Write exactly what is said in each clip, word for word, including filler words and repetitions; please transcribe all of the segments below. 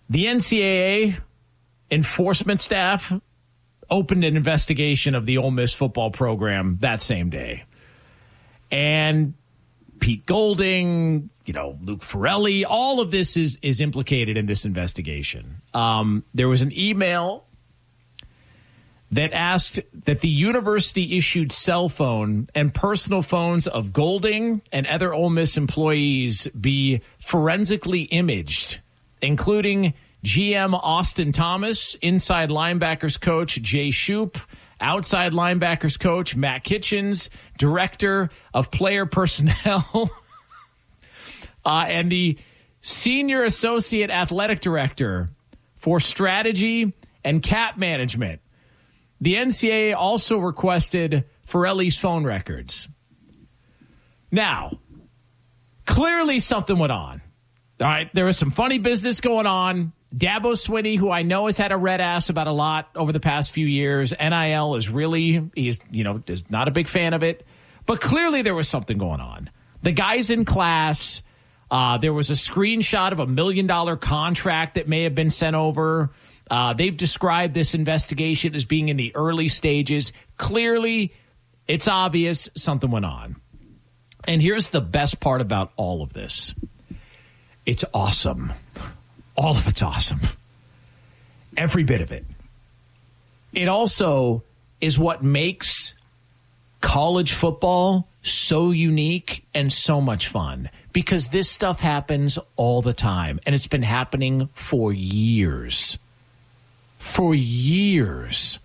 The N C double A enforcement staff opened an investigation of the Ole Miss football program that same day. And Pete Golding, you know, Luke Ferrelli, all of this is, is implicated in this investigation. Um, there was an email that asked that the university-issued cell phone and personal phones of Golding and other Ole Miss employees be forensically imaged, including G M Austin Thomas, inside linebackers coach Jay Shoup, outside linebackers coach Matt Kitchens, director of player personnel, uh, and the senior associate athletic director for strategy and cap management. The N C double A also requested Ferrelli's phone records. Now, clearly something went on. All right, there was some funny business going on. Dabo Swinney, who I know has had a red ass about a lot over the past few years. N I L is really, he's, you know, is not a big fan of it. But clearly there was something going on. The guy's in class. Uh, there was a screenshot of a million dollar contract that may have been sent over. Uh, they've described this investigation as being in the early stages. Clearly, it's obvious something went on. And here's the best part about all of this. It's awesome. All of it's awesome. Every bit of it. It also is what makes college football so unique and so much fun, because this stuff happens all the time, and it's been happening for years. For years.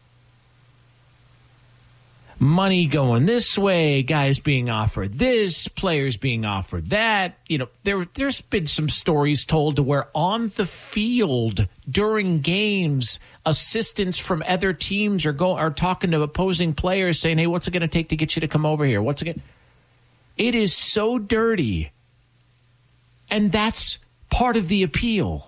Money going this way, guys being offered this, players being offered that. You know, there, there's been some stories told to where on the field during games, assistants from other teams are go are talking to opposing players saying, hey, what's it going to take to get you to come over here? What's it going It is so dirty. And that's part of the appeal.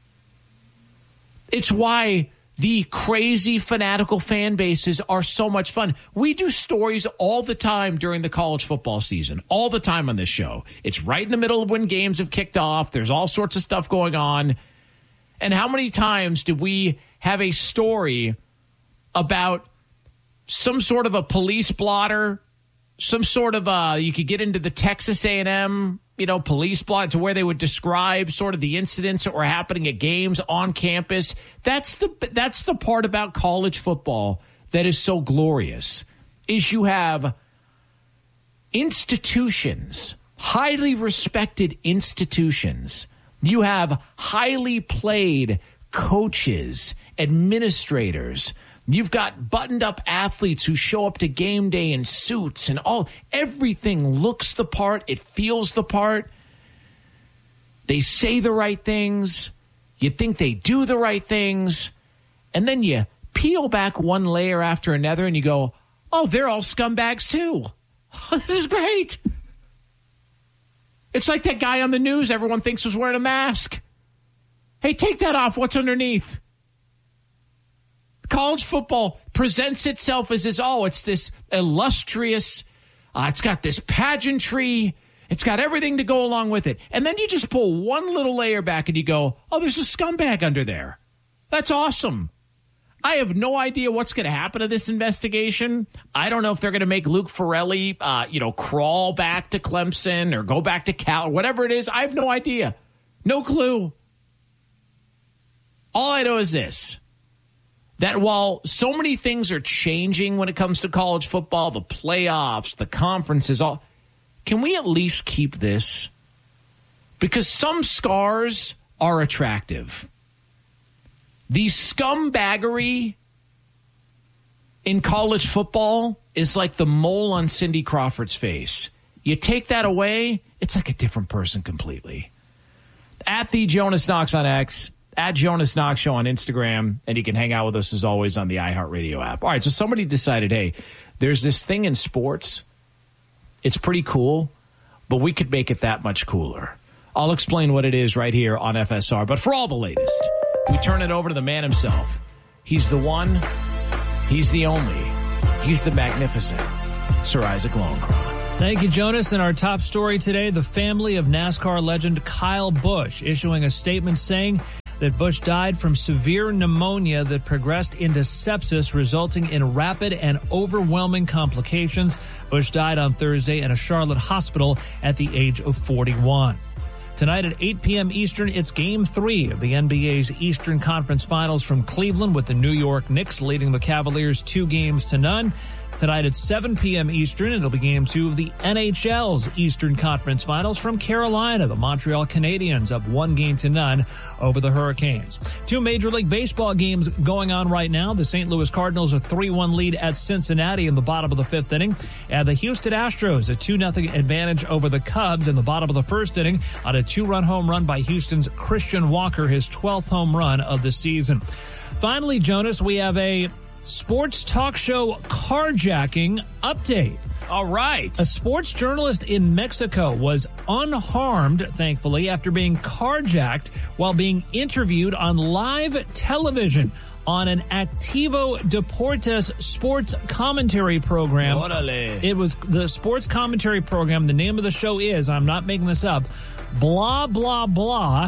It's why the crazy fanatical fan bases are so much fun. We do stories all the time during the college football season, all the time on this show. It's right in the middle of when games have kicked off. There's all sorts of stuff going on. And how many times do we have a story about some sort of a police blotter, some sort of a, you could get into the Texas A and M, you know, police blotter, to where they would describe sort of the incidents that were happening at games on campus. That's the that's the part about college football that is so glorious, is you have institutions, highly respected institutions. You have highly played coaches, administrators. You've got buttoned-up athletes who show up to game day in suits and all. Everything looks the part. It feels the part. They say the right things. You think they do the right things. And then you peel back one layer after another and you go, oh, they're all scumbags too. This is great. It's like that guy on the news everyone thinks was wearing a mask. Hey, take that off. What's underneath? College football presents itself as this, oh, it's this illustrious, uh, it's got this pageantry, it's got everything to go along with it. And then you just pull one little layer back and you go, oh, there's a scumbag under there. That's awesome. I have no idea what's going to happen to this investigation. I don't know if they're going to make Luke Ferrelli, uh, you know, crawl back to Clemson or go back to Cal or whatever it is. I have no idea. No clue. All I know is this. That while so many things are changing when it comes to college football, the playoffs, the conferences, all, can we at least keep this? Because some scars are attractive. The scumbaggery in college football is like the mole on Cindy Crawford's face. You take that away, it's like a different person completely. At the Jonas Knox on X, at Jonas Knox Show on Instagram, and you can hang out with us as always on the iHeartRadio app. All right, so somebody decided, hey, there's this thing in sports. It's pretty cool, but we could make it that much cooler. I'll explain what it is right here on F S R. But for all the latest, we turn it over to the man himself. He's the one. He's the only. He's the magnificent Sir Isaac Lowenkron. Thank you, Jonas. And our top story today, the family of NASCAR legend Kyle Busch issuing a statement saying that Bush died from severe pneumonia that progressed into sepsis, resulting in rapid and overwhelming complications. Bush died on Thursday in a Charlotte hospital at the age of forty-one. Tonight at eight p.m. Eastern, it's Game three of the N B A's Eastern Conference Finals from Cleveland, with the New York Knicks leading the Cavaliers two games to none. Tonight at seven p.m. Eastern, it'll be Game two of the N H L's Eastern Conference Finals from Carolina. The Montreal Canadiens up one game to none over the Hurricanes. Two Major League Baseball games going on right now. The Saint Louis Cardinals a three one lead at Cincinnati in the bottom of the fifth inning. And the Houston Astros a two nothing advantage over the Cubs in the bottom of the first inning on a two-run home run by Houston's Christian Walker, his twelfth home run of the season. Finally, Jonas, we have a sports talk show carjacking update. All right. A sports journalist in Mexico was unharmed, thankfully, after being carjacked while being interviewed on live television on an Activo Deportes sports commentary program. Orale. It was the sports commentary program. The name of the show is, I'm not making this up, Blah, Blah, Blah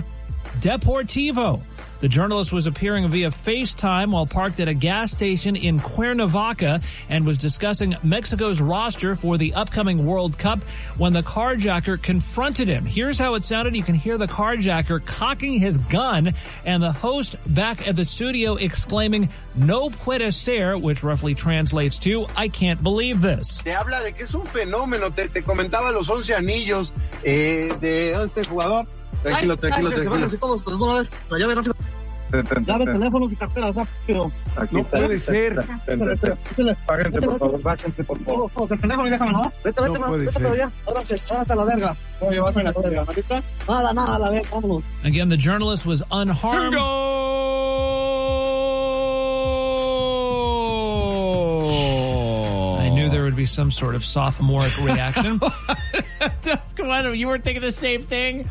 Deportivo. The journalist was appearing via FaceTime while parked at a gas station in Cuernavaca and was discussing Mexico's roster for the upcoming World Cup when the carjacker confronted him. Here's how it sounded. You can hear the carjacker cocking his gun and the host back at the studio exclaiming, "No puede ser," which roughly translates to, "I can't believe this." Te habla de que es un fenómeno. Te, te comentaba los once anillos eh, de este jugador. Tranquilo, tranquilo, tranquilo. Todos, todos, una vez. La llave rápido. Llave, teléfonos y carteras rápido. Aquí no está, puede está, ser. Páguense, por favor, bájense, por favor. Oh, el teléfono y déjame, ¿no? Vete, vete, no vete, vete, ya. Ahora se, ahora a la verga. Oye, vas a la verga, ¿no? Nada, nada, a la verga, vámonos. Again, the journalist was unharmed. I knew there would be some sort of sophomoric reaction. Come on, you weren't thinking the same thing?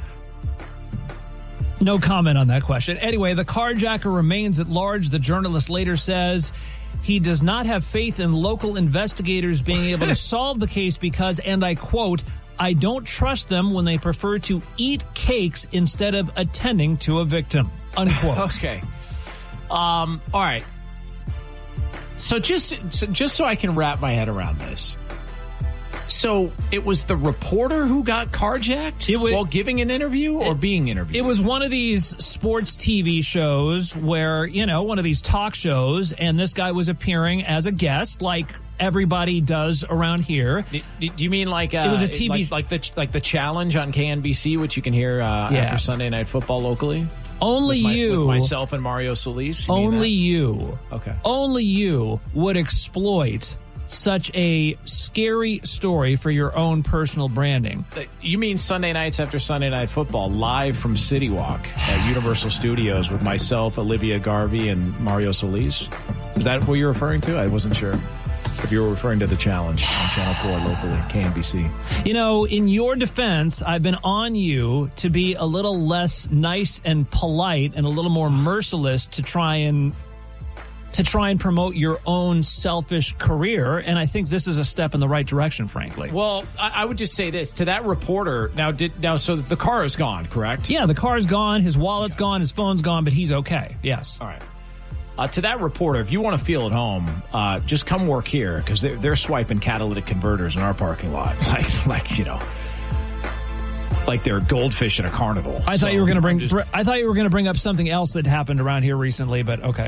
No comment on that question. Anyway, the carjacker remains at large. The journalist later says he does not have faith in local investigators being able to solve the case because, and I quote, "I don't trust them when they prefer to eat cakes instead of attending to a victim," unquote. Okay. Um, all right. So just, so just so I can wrap my head around this. So it was the reporter who got carjacked it was, while giving an interview or it, being interviewed? It was one of these sports T V shows where, you know, one of these talk shows, and this guy was appearing as a guest like everybody does around here. Do, do you mean like uh, it was a T V like, like the like the Challenge on K N B C, which you can hear uh, yeah. after Sunday Night Football locally? Only with my, you, with myself and Mario Solis. You only you, okay. Only you would exploit such a scary story for your own personal branding. You mean Sunday nights after Sunday Night Football, live from City Walk at Universal Studios with myself, Olivia Garvey, and Mario Solis? Is that what you're referring to? I wasn't sure if you were referring to the Challenge on Channel four locally, K N B C. You know, in your defense, I've been on you to be a little less nice and polite and a little more merciless to try and to try and promote your own selfish career, and I think this is a step in the right direction, frankly. Well, I, I would just say this to that reporter. Now, did now so the car is gone, correct? Yeah, the car's gone, his wallet's gone, his phone's gone, but he's okay. Yes. All right. Uh, to that reporter, if you want to feel at home, uh, just come work here because they're, they're swiping catalytic converters in our parking lot, like like you know, like they're goldfish at a carnival. I so thought you were going to bring. just, I thought you were going to bring up something else that happened around here recently, but okay.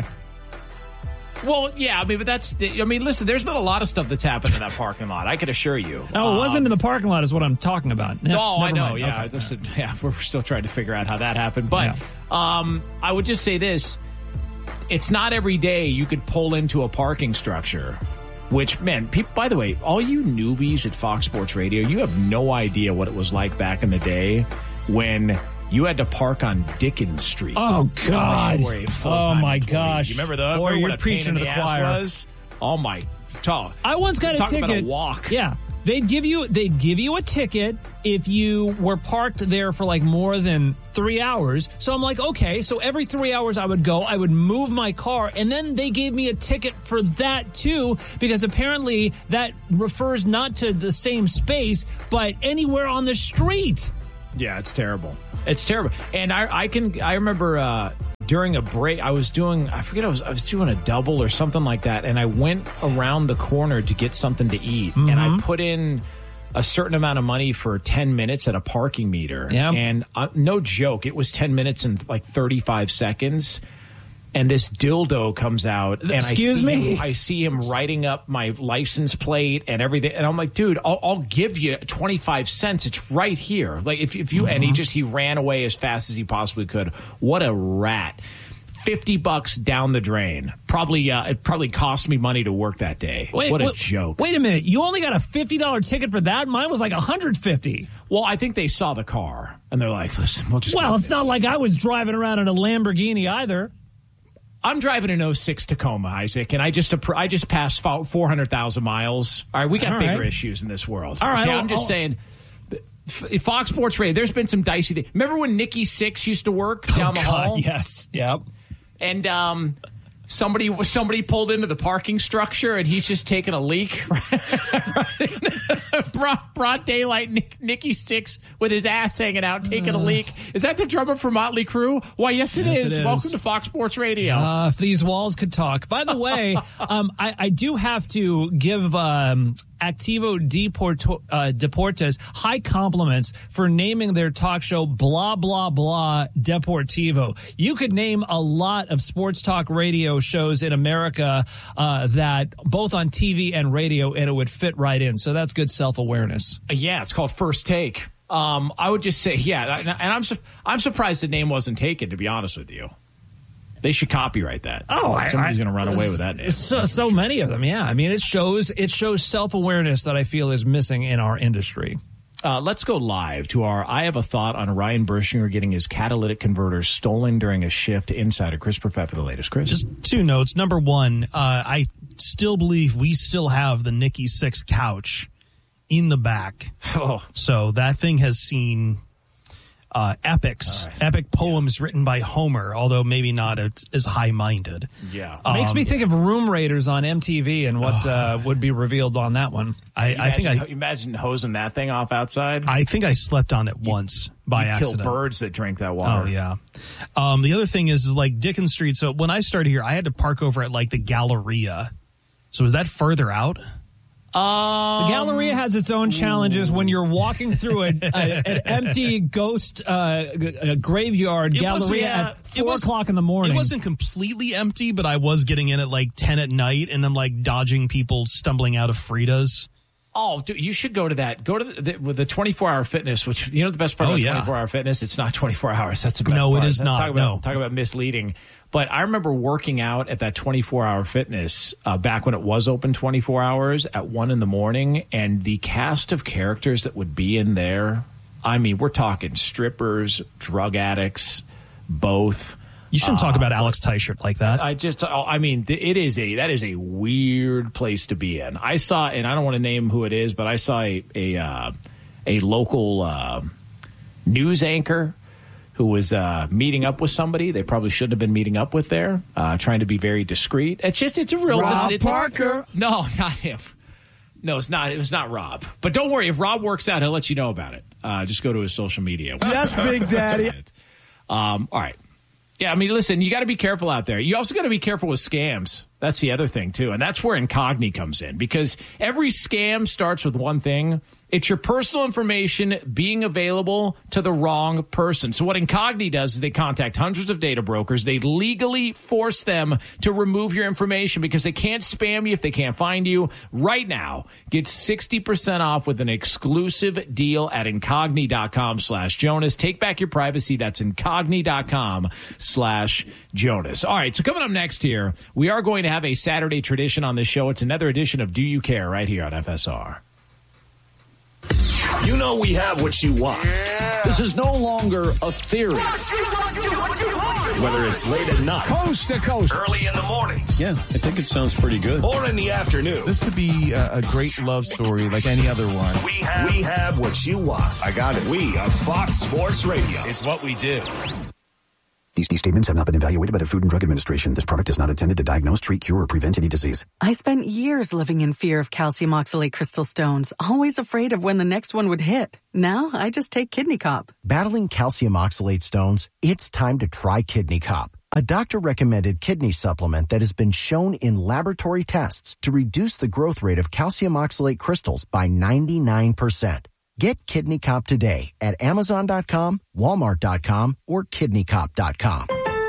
Well, yeah, I mean, but that's, I mean, listen, there's been a lot of stuff that's happened in that parking lot, I could assure you. Oh, it wasn't um, in the parking lot is what I'm talking about. Ne- no, I know, mind. yeah. Okay. This is, yeah, we're still trying to figure out how that happened. But yeah. um, I would just say this. It's not every day you could pull into a parking structure, which, man, people, by the way, all you newbies at Fox Sports Radio, you have no idea what it was like back in the day when you had to park on Dickens Street. Oh, God. Oh, my employee. gosh. You remember the Boy, remember you're preaching to the, the choir. Was? Oh, my. Talk. I once got a ticket. About a walk. Yeah. They'd give you they'd give you a ticket if you were parked there for like more than three hours. So I'm like, okay, so every three hours I would go, I would move my car, and then they gave me a ticket for that too, because apparently that refers not to the same space, but anywhere on the street. Yeah, it's terrible. It's terrible. And I, I can I remember uh, during a break, I was doing, I forget, I was I was doing a double or something like that, and I went around the corner to get something to eat, mm-hmm. and I put in a certain amount of money for ten minutes at a parking meter. Yeah. And uh, no joke, it was ten minutes and like thirty-five seconds. And this dildo comes out, and Excuse I see me? Him, I see him writing up my license plate and everything, and I'm like, dude, I'll, I'll give you twenty-five cents. It's right here. Like if if you mm-hmm. and he just he ran away as fast as he possibly could. What a rat! Fifty bucks down the drain. Probably uh, it probably cost me money to work that day. Wait, what a wait, joke! Wait a minute, you only got a fifty dollar ticket for that? Mine was like a hundred fifty. Well, I think they saw the car and they're like, listen, we'll just. Well, it's not like I was driving around in a Lamborghini either. I'm driving an oh six Tacoma, Isaac, and I just I just passed four hundred thousand miles. All right, we got All bigger right. issues in this world. All right, okay, I'll, I'm just I'll, saying, Fox Sports Radio, there's been some dicey things. Remember when Nikki Sixx used to work oh, down the God, hall? Yes, yep. And um, somebody somebody pulled into the parking structure, and he's just taking a leak. broad, broad daylight, Nick, Nikki Sixx with his ass hanging out, taking uh, a leak. Is that the drummer for Motley Crue? Why, yes, it, yes is. it is. Welcome to Fox Sports Radio. Uh, if these walls could talk. By the way, um, I, I do have to give um, Activo Deporto, uh, Deportes high compliments for naming their talk show blah, blah, blah Deportivo. You could name a lot of sports talk radio shows in America uh, that both on T V and radio, and it would fit right in. So that's good self-awareness. Yeah, it's called First Take. Um, I would just say, yeah, and I'm su- I'm surprised the name wasn't taken, to be honest with you. They should copyright that. Oh, somebody's going to run away with that name. So, so many of them, yeah. I mean, it shows it shows self-awareness that I feel is missing in our industry. Uh, let's go live to our I Have a Thought on Ryan Bershinger getting his catalytic converter stolen during a shift. Insider Chris Perfett for the latest. Chris? Just two notes. Number one, uh, I still believe we still have the Nikki Sixx couch in the back. Oh. So that thing has seen uh, epics, right. epic poems yeah. written by Homer, although maybe not as, as high-minded. Yeah. Um, Makes me think of Room Raiders on M T V and what uh, uh, would be revealed on that one. I, imagine, I think I imagine hosing that thing off outside. I think I slept on it once you, by you accident. Kill birds that drink that water. Oh yeah. Um, the other thing is, is like Dickens Street. So when I started here, I had to park over at like the Galleria. So is that further out? Um, the Galleria has its own challenges. Ooh. When you're walking through a, a, an empty ghost uh, a graveyard. It Galleria yeah, at four was, o'clock in the morning. It wasn't completely empty, but I was getting in at like ten at night, and I'm like dodging people stumbling out of Frida's. Oh, dude, you should go to that. Go to the, the, with the twenty-four hour fitness, which, you know, the best part oh, about yeah. twenty-four hour fitness, it's not twenty-four hours. That's the best no, part. No, it is not. Talk about, no. talk about misleading. But I remember working out at that twenty-four hour fitness uh, back when it was open twenty-four hours at one in the morning, and the cast of characters that would be in there, I mean, we're talking strippers, drug addicts, both. You shouldn't uh, talk about Alex Teichert like that. I just, I mean, it is a, that is a weird place to be in. I saw, and I don't want to name who it is, but I saw a, a, uh, a local uh, news anchor who was uh, meeting up with somebody they probably shouldn't have been meeting up with there, uh, trying to be very discreet. It's just, it's a real... Rob listen, it's Parker. A, no, not him. No, it's not. It was not Rob. But don't worry. If Rob works out, he'll let you know about it. Uh, just go to his social media. Yes, Big Daddy. Um, all right. Yeah, I mean, listen, you got to be careful out there. You also got to be careful with scams. That's the other thing, too. And that's where Incogni comes in, because every scam starts with one thing. It's your personal information being available to the wrong person. So what Incogni does is they contact hundreds of data brokers. They legally force them to remove your information because they can't spam you if they can't find you. Right now, get sixty percent off with an exclusive deal at Incogni.com slash Jonas. Take back your privacy. That's Incogni.com slash Jonas. All right, so coming up next here, we are going to have a Saturday tradition on this show. It's another edition of Do You Care right here on F S R. You know we have what you want. Yeah. This is no longer a theory. Whether it's late at night, coast to coast, early in the mornings. Yeah, I think it sounds pretty good. Or in the afternoon. This could be a, a great love story like any other one. We have, we have what you want. I got it. We are Fox Sports Radio. It's what we do. These, these statements have not been evaluated by the Food and Drug Administration. This product is not intended to diagnose, treat, cure, or prevent any disease. I spent years living in fear of calcium oxalate crystal stones, always afraid of when the next one would hit. Now, I just take Kidney Cop. Battling calcium oxalate stones? It's time to try Kidney Cop. A doctor-recommended kidney supplement that has been shown in laboratory tests to reduce the growth rate of calcium oxalate crystals by ninety-nine percent. Get Kidney Cop today at Amazon dot com, Walmart dot com, or Kidney Cop dot com.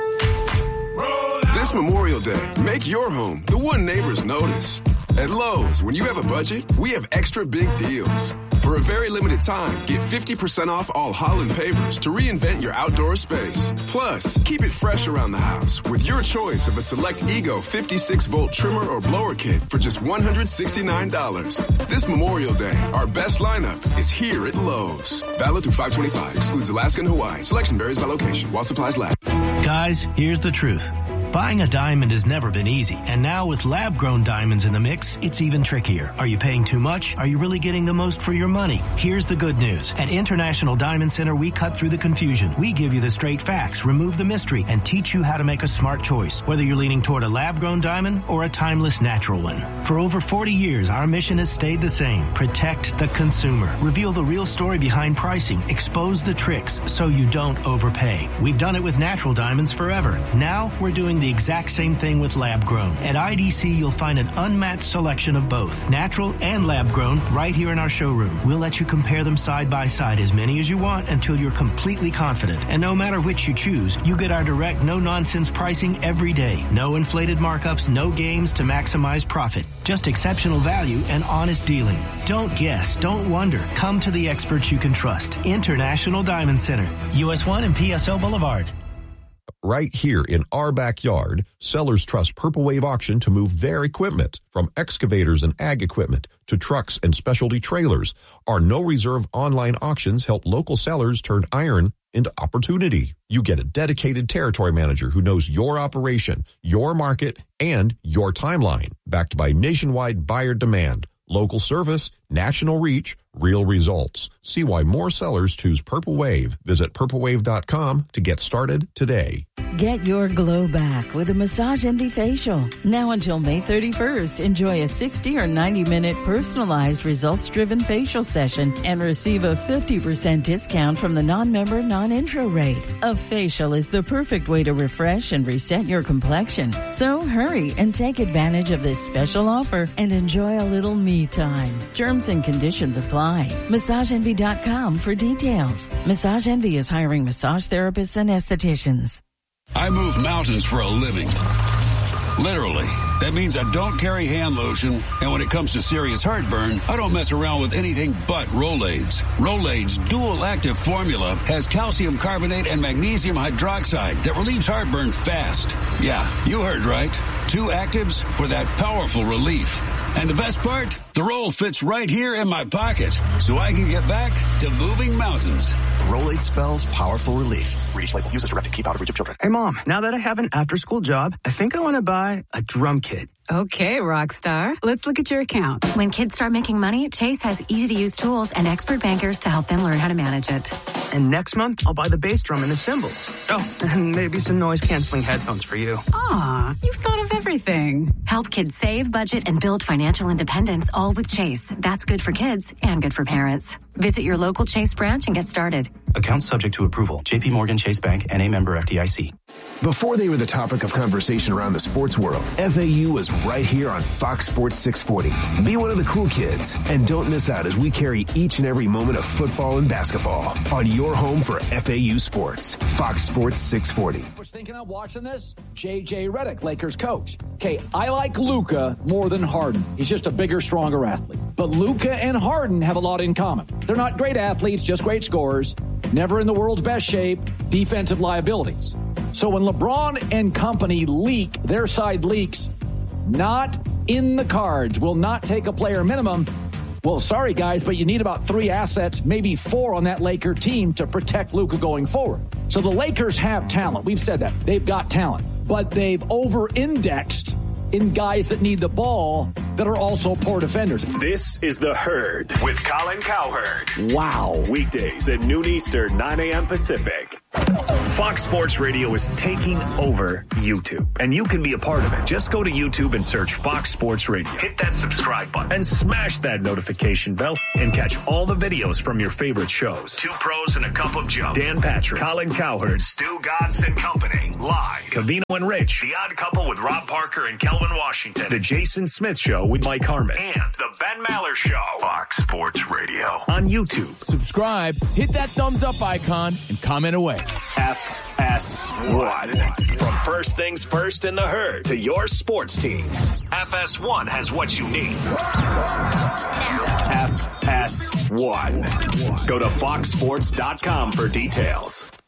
This Memorial Day, make your home the one neighbors notice. At Lowe's, when you have a budget, we have extra big deals. For a very limited time, get fifty percent off all Holland pavers to reinvent your outdoor space. Plus, keep it fresh around the house with your choice of a select Ego fifty-six volt trimmer or blower kit for just one hundred sixty-nine dollars. This Memorial Day, our best lineup is here at Lowe's. Valid through five twenty-five. Excludes Alaska and Hawaii. Selection varies by location. While supplies last. Guys, here's the truth. Buying a diamond has never been easy, and now with lab-grown diamonds in the mix, it's even trickier. Are you paying too much? Are you really getting the most for your money? Here's the good news. At International Diamond Center, we cut through the confusion. We give you the straight facts, remove the mystery, and teach you how to make a smart choice, whether you're leaning toward a lab-grown diamond or a timeless natural one. For over forty years, our mission has stayed the same. Protect the consumer. Reveal the real story behind pricing. Expose the tricks so you don't overpay. We've done it with natural diamonds forever. Now, we're doing the exact same thing with lab-grown. At I D C, you'll find an unmatched selection of both, natural and lab-grown, right here in our showroom. We'll let you compare them side by side, as many as you want, until you're completely confident. And no matter which you choose, you get our direct, no-nonsense pricing every day. No inflated markups, no games to maximize profit. Just exceptional value and honest dealing. Don't guess, don't wonder. Come to the experts you can trust. International Diamond Center, U S one and P S O Boulevard. Right here in our backyard, sellers trust Purple Wave Auction to move their equipment, from excavators and ag equipment to trucks and specialty trailers. Our no-reserve online auctions help local sellers turn iron into opportunity. You get a dedicated territory manager who knows your operation, your market, and your timeline, backed by nationwide buyer demand, local service, national reach, real results. See why more sellers choose Purple Wave. Visit purple wave dot com to get started today. Get your glow back with a Massage Envy facial. Now until May thirty-first, enjoy a sixty or ninety minute personalized results-driven facial session and receive a fifty percent discount from the non-member non-intro rate. A facial is the perfect way to refresh and reset your complexion. So hurry and take advantage of this special offer and enjoy a little me time. Terms and conditions apply. massage envy dot com for details. Massage Envy is hiring massage therapists and estheticians. I move mountains for a living. Literally. That means I don't carry hand lotion, and when it comes to serious heartburn, I don't mess around with anything but Rolaids. Rolaids' dual-active formula has calcium carbonate and magnesium hydroxide that relieves heartburn fast. Yeah, you heard right. Two actives for that powerful relief. And the best part? The roll fits right here in my pocket, so I can get back to moving mountains. Rolade spells powerful relief. Reach label. Use as directed. Keep out of reach of children. Hey, Mom, now that I have an after-school job, I think I want to buy a drum kit. Okay, rock star. Let's look at your account. When kids start making money, Chase has easy-to-use tools and expert bankers to help them learn how to manage it. And next month, I'll buy the bass drum and the cymbals. Oh, and maybe some noise-canceling headphones for you. Aw, you've thought of everything. Help kids save, budget, and build financial independence, all with Chase. That's good for kids and good for parents. Visit your local Chase branch and get started. Account subject to approval. J P Morgan Chase Bank, N A member F D I C. Before they were the topic of conversation around the sports world, F A U was right here on Fox Sports six forty. Be one of the cool kids, and don't miss out as we carry each and every moment of football and basketball on your home for F A U Sports. Fox Sports six forty. I was thinking of watching this. J J Redick, Lakers coach. Okay, I like Luka more than Harden. He's just a bigger, stronger athlete. But Luka and Harden have a lot in common. They're not great athletes, just great scorers. Never in the world's best shape, defensive liabilities. So when LeBron and company leak, their side leaks, not in the cards, will not take a player minimum. Well, sorry, guys, but you need about three assets, maybe four on that Laker team to protect Luka going forward. So the Lakers have talent. We've said that. They've got talent. But they've over-indexed in guys that need the ball that are also poor defenders. This is The Herd with Colin Cowherd. Wow. Weekdays at noon Eastern, nine a.m. Pacific. Fox Sports Radio is taking over YouTube, and you can be a part of it. Just go to YouTube and search Fox Sports Radio. Hit that subscribe button and smash that notification bell and catch all the videos from your favorite shows. Two Pros and a Cup of Joe. Dan Patrick, Colin Cowherd, Stu Godson Company, live. Cavino and Rich, The Odd Couple with Rob Parker and Kelvin Washington. The Jason Smith Show with Mike Harmon. And The Ben Maller Show. Fox Sports Radio on YouTube. Subscribe, hit that thumbs up icon, and comment away. F S one. From first things first in the herd to your sports teams, F S one has what you need. F S one. Go to fox sports dot com for details.